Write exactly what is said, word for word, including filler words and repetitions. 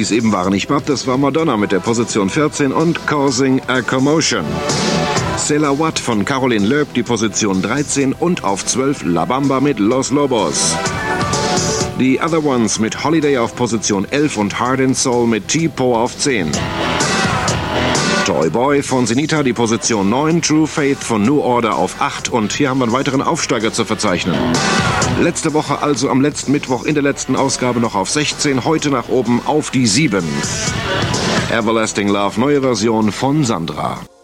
Dies eben war nicht Bud, das war Madonna mit der Position vierzehn und Causing a Commotion. Sailor Watt von Caroline Loeb, die Position dreizehn und auf zwölf La Bamba mit Los Lobos. The Other Ones mit Holiday auf Position elf und Heart and Soul mit T-Po auf zehn. Toy Boy von Sinita, die Position neun, True Faith von New Order auf acht und hier haben wir einen weiteren Aufsteiger zu verzeichnen. Letzte Woche, also am letzten Mittwoch in der letzten Ausgabe noch auf sechzehn, heute nach oben auf die sieben. Everlasting Love, neue Version von Sandra.